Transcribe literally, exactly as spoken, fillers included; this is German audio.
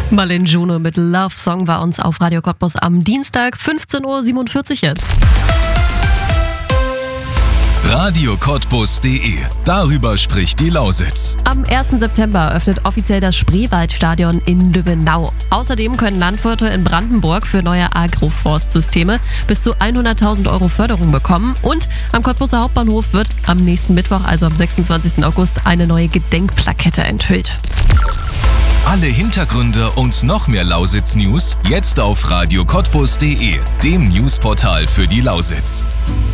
Marlene Juno mit Love Song war uns auf Radio Cottbus am Dienstag, fünfzehn Uhr siebenundvierzig jetzt. Radio Cottbus punkt de. Darüber spricht die Lausitz. Am ersten September öffnet offiziell das Spreewaldstadion in Lübbenau. Außerdem können Landwirte in Brandenburg für neue Agroforstsysteme bis zu hunderttausend Euro Förderung bekommen. Und am Cottbuser Hauptbahnhof wird am nächsten Mittwoch, also am sechsundzwanzigsten August, eine neue Gedenkplakette enthüllt. Alle Hintergründe und noch mehr Lausitz-News jetzt auf Radio Cottbus punkt de, dem Newsportal für die Lausitz.